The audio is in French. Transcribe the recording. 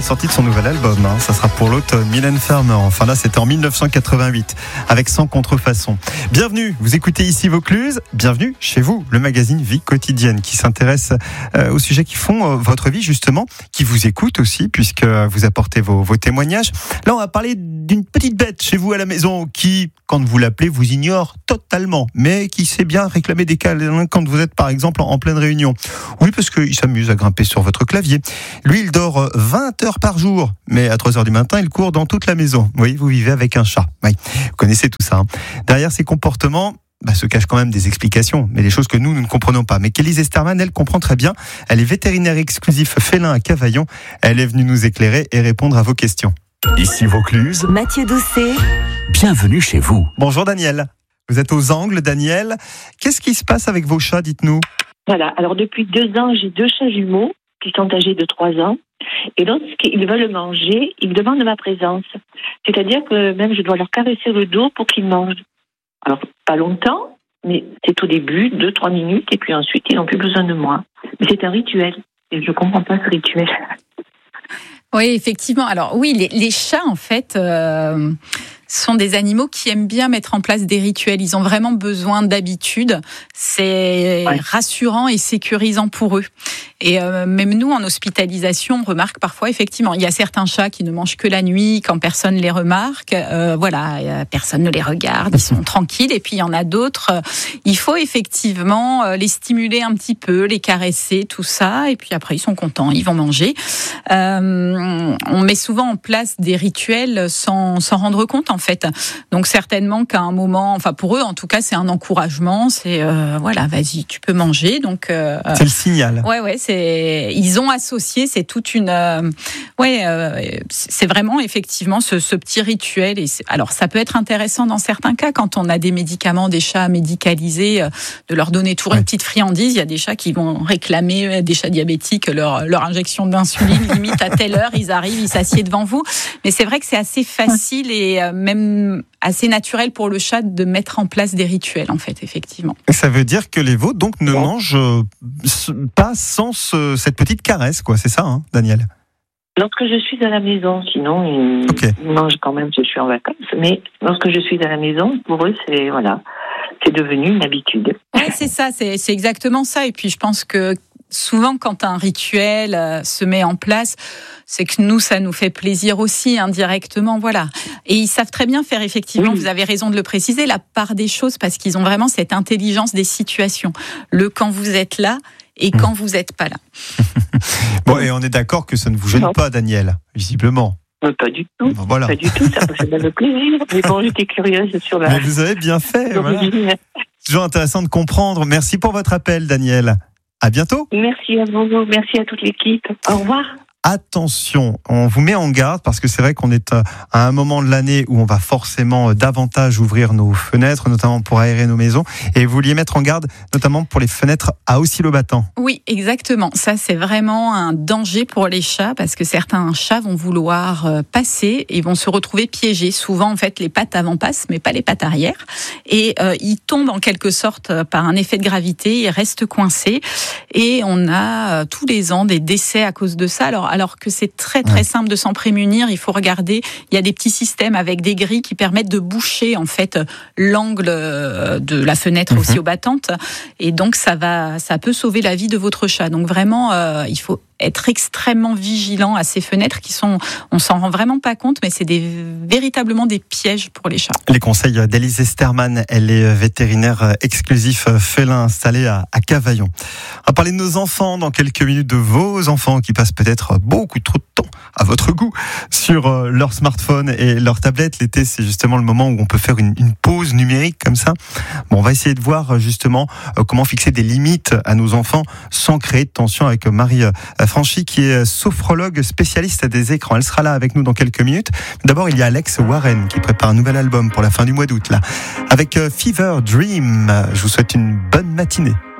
Sortie de son nouvel album, ça sera pour l'automne. Mylène Farmer, enfin là c'était en 1988 avec Sans contrefaçon. Bienvenue, vous écoutez ici Vaucluse, bienvenue chez vous, le magazine Vie quotidienne qui s'intéresse aux sujets qui font votre vie justement, qui vous écoute aussi puisque vous apportez vos témoignages. Là on va parler d'une petite bête chez vous à la maison qui, quand vous l'appelez, vous ignore totalement, mais qui sait bien réclamer des câlins quand vous êtes par exemple en pleine réunion. Oui, parce qu'il s'amuse à grimper sur votre clavier. Lui, il dort 20 heures par jour, mais à 3 heures du matin, il court dans toute la maison. Oui, vous vivez avec un chat. Oui, vous connaissez tout ça. Derrière ces comportements, se cachent quand même des explications, mais des choses que nous ne comprenons pas. Mais Kelly Zesterman, elle comprend très bien. Elle est vétérinaire exclusif félin à Cavaillon. Elle est venue nous éclairer et répondre à vos questions. Ici Vaucluse, Mathieu Doucet. Bienvenue chez vous. Bonjour Daniel. Vous êtes aux Angles, Daniel. Qu'est-ce qui se passe avec vos chats, dites-nous ? Voilà, alors depuis 2 ans, j'ai 2 chats jumeaux qui sont âgés de 3 ans. Et lorsqu'ils veulent manger, ils demandent ma présence. C'est-à-dire que même je dois leur caresser le dos pour qu'ils mangent. Alors, pas longtemps, mais c'est au début, 2-3 minutes, et puis ensuite, ils n'ont plus besoin de moi. Mais c'est un rituel, et je ne comprends pas ce rituel. Oui, effectivement. Alors oui, les chats, en fait, sont des animaux qui aiment bien mettre en place des rituels. Ils ont vraiment besoin d'habitude. C'est rassurant et sécurisant pour eux. Et même nous, en hospitalisation, on remarque parfois, effectivement, il y a certains chats qui ne mangent que la nuit quand personne les remarque. Personne ne les regarde, ils sont tranquilles. Et puis, il y en a d'autres, il faut effectivement les stimuler un petit peu, les caresser, tout ça. Et puis après, ils sont contents, ils vont manger. On met souvent en place des rituels sans s'en rendre compte, en fait. Donc, certainement qu'à un moment, enfin, pour eux, en tout cas, c'est un encouragement. C'est, vas-y, tu peux manger. Donc, c'est le signal. Ouais, ils ont associé, c'est toute une, c'est vraiment effectivement ce petit rituel. Et alors ça peut être intéressant dans certains cas quand on a des médicaments, des chats médicalisés, de leur donner toujours une petite friandise. Il y a des chats qui vont réclamer, des chats diabétiques, leur injection d'insuline limite à telle heure, ils arrivent, ils s'assiedent devant vous. Mais c'est vrai que c'est assez facile et même assez naturel pour le chat de mettre en place des rituels, en fait, effectivement. Ça veut dire que les veaux, donc, ne mangent pas sans cette petite caresse, quoi. C'est ça, Daniel ? Lorsque je suis à la maison, sinon, ils mangent quand même, je suis en vacances. Mais lorsque je suis à la maison, pour eux, c'est devenu une habitude. Oui, c'est ça, c'est exactement ça. Et puis, je pense que souvent, quand un rituel se met en place, c'est que nous, ça nous fait plaisir aussi, indirectement, voilà. Et ils savent très bien faire, effectivement, vous avez raison de le préciser, la part des choses, parce qu'ils ont vraiment cette intelligence des situations. Le quand vous êtes là et quand vous n'êtes pas là. Bon, et on est d'accord que ça ne vous gêne pas, Daniel, visiblement. Pas du tout. Bon, voilà. Pas du tout, ça me fait même plaisir. Mais bon, j'étais curieuse sur la... Mais vous avez bien fait, voilà. C'est toujours intéressant de comprendre. Merci pour votre appel, Daniel. À bientôt. Merci à vous, merci à toute l'équipe. Au revoir. Attention, on vous met en garde parce que c'est vrai qu'on est à un moment de l'année où on va forcément davantage ouvrir nos fenêtres, notamment pour aérer nos maisons. Et vous vouliez mettre en garde, notamment pour les fenêtres à oscillobattant. Oui, exactement. Ça, c'est vraiment un danger pour les chats parce que certains chats vont vouloir passer et vont se retrouver piégés. Souvent, en fait, les pattes avant passent, mais pas les pattes arrière. Et ils tombent en quelque sorte par un effet de gravité, ils restent coincés. Et on a tous les ans des décès à cause de ça. Alors que c'est très très simple de s'en prémunir, il faut regarder, il y a des petits systèmes avec des grilles qui permettent de boucher en fait l'angle de la fenêtre oscillobattante et donc ça peut sauver la vie de votre chat. Donc vraiment il faut être extrêmement vigilant à ces fenêtres qui sont, on s'en rend vraiment pas compte, mais c'est véritablement des pièges pour les chats. Les conseils d'Elise Zesterman, elle est vétérinaire exclusif félin installée à Cavaillon. On va parler de nos enfants dans quelques minutes, de vos enfants qui passent peut-être beaucoup trop de temps, à votre goût, sur leur smartphone et leur tablette. L'été, c'est justement le moment où on peut faire une pause numérique comme ça. Bon, on va essayer de voir justement comment fixer des limites à nos enfants sans créer de tension avec Marie Franchi, qui est sophrologue spécialiste des écrans. Elle sera là avec nous dans quelques minutes. D'abord, il y a Alex Warren qui prépare un nouvel album pour la fin du mois d'août, là, avec Fever Dream. Je vous souhaite une bonne matinée.